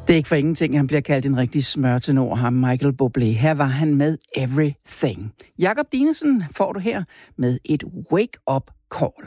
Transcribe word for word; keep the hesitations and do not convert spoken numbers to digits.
Det er ikke for ingenting, han bliver kaldt en rigtig smørtenor, ham Michael Bublé. Her var han med Everything. Jakob Dinesen får du her med et wake-up call.